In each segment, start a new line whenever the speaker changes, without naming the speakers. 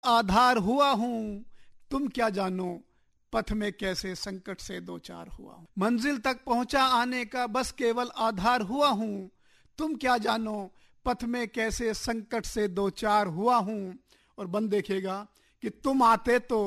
आधार हुआ हूं, तुम क्या जानो पथ में कैसे संकट से दो चार हुआ हूं। मंजिल तक पहुंचा आने का बस केवल आधार हुआ हूं, तुम क्या जानो पथ में कैसे संकट से दो चार हुआ हूं। और बंद देखेगा कि तुम आते तो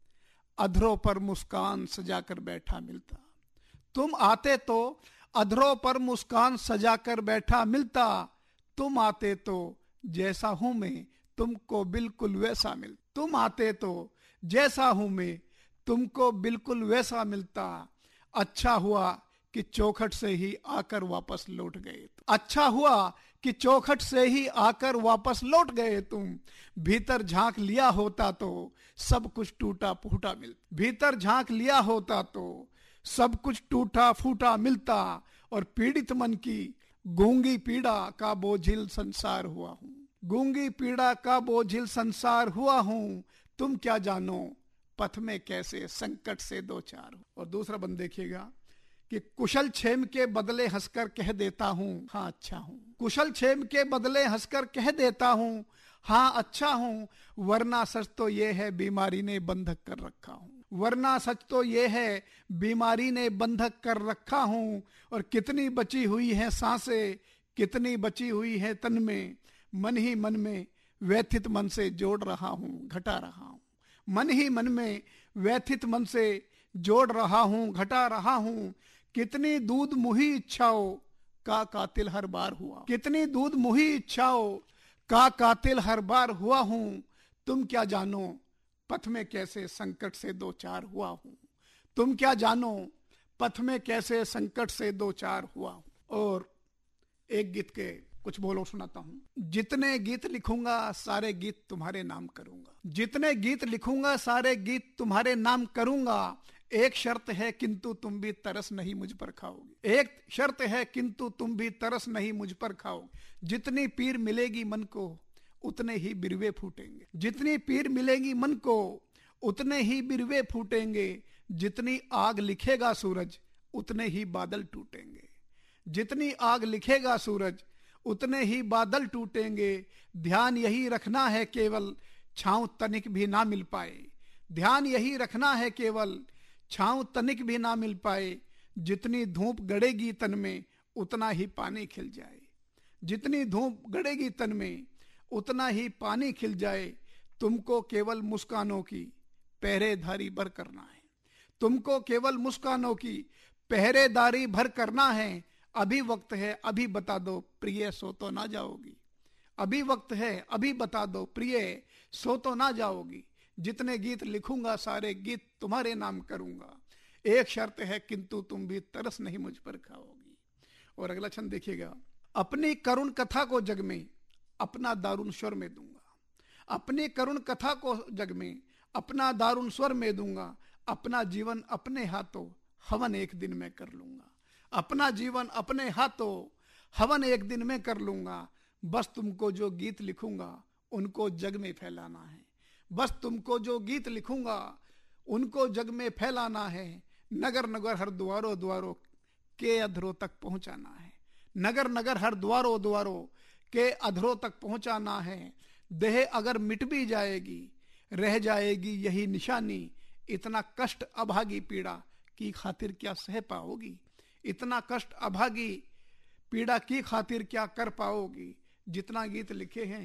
अधरों पर मुस्कान सजाकर बैठा मिलता, तुम आते तो अधरों पर मुस्कान सजाकर बैठा मिलता, तुम आते तो जैसा हूं मैं तुमको बिल्कुल वैसा मिलता, तुम आते तो जैसा हूं मैं तुमको बिल्कुल वैसा मिलता। अच्छा हुआ कि चौखट से ही आकर वापस लौट गए, अच्छा हुआ कि चौखट से ही आकर वापस लौट गए तुम। भीतर झांक लिया होता तो सब कुछ टूटा फूटा मिलता, भीतर झांक लिया होता तो सब कुछ टूटा फूटा मिलता। और पीड़ित मन की गूंगी पीड़ा का बोझिल संसार हुआ हूं, गूंगी पीड़ा का बोझिल संसार हुआ हूं, तुम क्या जानो पथ में कैसे संकट से दो चार हो। और दूसरा बंद देखिएगा कि कुशल क्षेम के बदले हंसकर कह देता हूं हाँ अच्छा हूं, कुशल क्षेम के बदले हंसकर कह देता हूं हाँ अच्छा हूं। वरना सच तो ये है बीमारी ने बंधक कर रखा हूं, वरना सच तो ये है बीमारी ने बंधक कर रखा हूं। और कितनी बची हुई है सांसें, कितनी बची हुई है तन में, मन ही मन में व्यथित मन से जोड़ रहा हूं घटा रहा हूं, मन ही मन में व्यथित मन से जोड़ रहा हूं घटा रहा हूं। कितनी दूध मुही इच्छाओं का कातिल हर बार हुआ, कितनी दूध मुही इच्छाओं का कातिल हर बार हुआ हूं, तुम क्या जानो पथ में कैसे संकट से दो चार हुआ हूं, तुम क्या जानो पथ में कैसे संकट से दो चार हुआ हूं। और एक गीत के कुछ बोलो सुनाता हूं। जितने गीत लिखूंगा सारे गीत तुम्हारे नाम करूंगा, जितने गीत लिखूंगा सारे गीत तुम्हारे नाम करूंगा। एक शर्त है किंतु तुम भी तरस नहीं मुझ पर खाओगे, एक शर्त है किंतु तुम भी तरस नहीं मुझ पर खाओगे। जितनी पीर मिलेगी मन को उतने ही बिरवे फूटेंगे, जितनी पीर मिलेगी मन को उतने ही बिरवे फूटेंगे। जितनी आग लिखेगा सूरज उतने ही बादल टूटेंगे, जितनी आग लिखेगा सूरज उतने ही बादल टूटेंगे। ध्यान यही रखना है केवल छांव तनिक भी ना मिल पाए, ध्यान यही रखना है केवल छांव तनिक भी ना मिल पाए। जितनी धूप गड़ेगी तन में उतना ही पानी खिल जाए, जितनी धूप गड़ेगी तन में उतना ही पानी खिल जाए। तुमको केवल मुस्कानों की पहरेदारी भर करना है, तुमको केवल मुस्कानों की पहरेदारी भर करना है। अभी वक्त है अभी बता दो प्रिय सो तो ना जाओगी, अभी वक्त है अभी बता दो प्रिय सो तो ना जाओगी। जितने गीत लिखूंगा सारे गीत तुम्हारे नाम करूंगा। एक शर्त है किंतु तुम भी तरस नहीं मुझ पर खाओगी। और अगला छंद देखिएगा। अपनी करुण कथा को जग में अपना दारुण स्वर में दूंगा, अपनी करुण कथा को जग में अपना दारुण स्वर में दूंगा। अपना जीवन अपने हाथों हवन एक दिन में कर लूंगा, अपना जीवन अपने हाथों हवन एक दिन में कर लूंगा। बस तुमको जो गीत लिखूंगा उनको जग में फैलाना है, बस तुमको जो गीत लिखूंगा उनको जग में फैलाना है। नगर नगर हर द्वारों द्वारों के अधरों तक पहुंचाना है, नगर नगर हर द्वारों द्वारों के अधरों तक पहुंचाना है। देह अगर मिट भी जाएगी रह जाएगी यही निशानी। इतना कष्ट अभागी पीड़ा की खातिर क्या सह पाओगी, इतना कष्ट अभागी पीड़ा की खातिर क्या कर पाओगी। जितना गीत लिखे हैं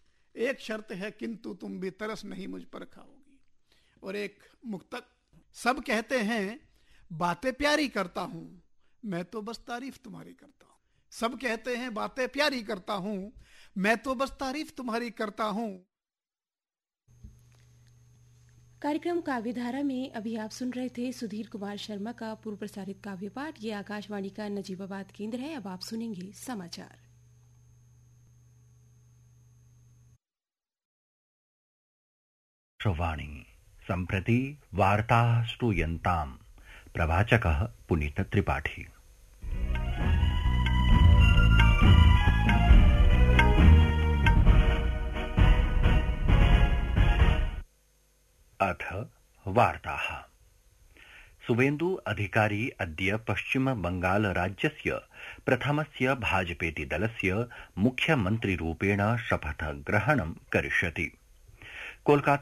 एक शर्त है किंतु तुम भी तरस नहीं मुझ पर खाओगी। और एक मुक्तक। सब कहते हैं बातें प्यारी करता हूं मैं तो बस तारीफ तुम्हारी करता हूं, सब कहते हैं बातें प्यारी करता हूं मैं तो बस तारीफ तुम्हारी करता हूं।
कार्यक्रम काव्यधारा में अभी आप सुन रहे थे सुधीर कुमार शर्मा का पूर्व प्रसारित काव्य पाठ। ये आकाशवाणी का नजीबाबाद केंद्र है। अब आप सुनेंगे समाचार।
श्रवाणी सम्प्रति वार्ताः श्रूयन्ताम्। प्रवाचकः पुनीत त्रिपाठी। अथ वार्ताः। सुवेन्दु अधिकारी अद्य पश्चिम बंगाल राज्यस्य प्रथमस्य भाजपेति दलस्य मुख्यमन्त्रिरूपेण शपथग्रहणं करिष्यति। कोलकाता